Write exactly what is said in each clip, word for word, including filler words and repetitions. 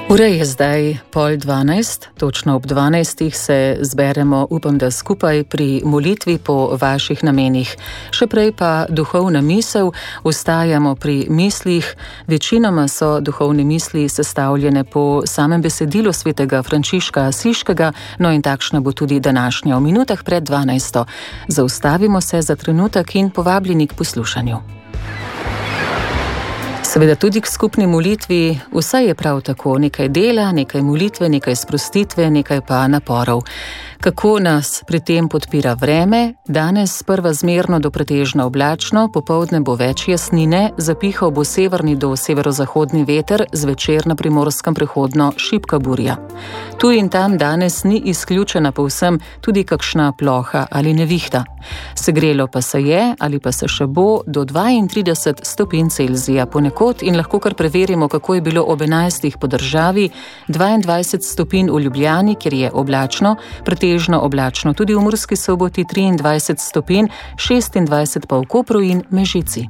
Ura je zdaj pol dvanajst, točno ob dvanajstih se zberemo, upam, da skupaj pri molitvi po vaših namenih. Še prej pa duhovna misel, ostajamo pri mislih. Večinoma so duhovne misli sestavljene po samem besedilu svetega Frančiška Asiškega, no in takšna bo tudi današnja v minutah pred dvanajsto. Zaustavimo se za trenutek in povabljeni k poslušanju. Seveda tudi k skupni molitvi, vse je prav tako, nekaj dela, nekaj molitve, nekaj sprostitve, nekaj pa naporov. Kako nas pri tem podpira vreme? Danes sprva zmerno do pretežno oblačno, popoldne bo več jasnine, zapihal bo severni do severozahodni veter, zvečer na Primorskem prehodno šibka burja. Tu in tam danes ni izključena povsem tudi kakšna ploha ali nevihta. Segrelo pa se je ali pa se še bo do dvaintrideset stopinj Celzija ponekod in lahko kar preverimo, kako je bilo ob enajstih po državi, dvaindvajset stopinj v Ljubljani, kjer je oblačno, pretežno oblačno tudi v Murski Soboti triindvajset stopinj, šestindvajset pa v Kopru in Mežici.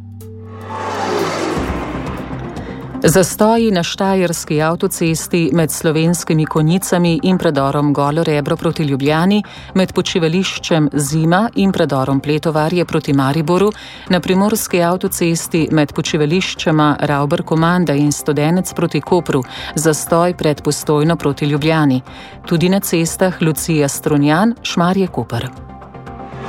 Zastoji na štajerski avtocesti med Slovenskimi Konjicami in predorom Golo Rebro proti Ljubljani, med počivališčem Zima in predorom Pletovarje proti Mariboru, na primorski avtocesti med počivališčema Ravbar Komanda in Studenec proti Kopru, zastoj pred Postojno proti Ljubljani. Tudi na cestah Lucija Strunjan, Šmarje Koper.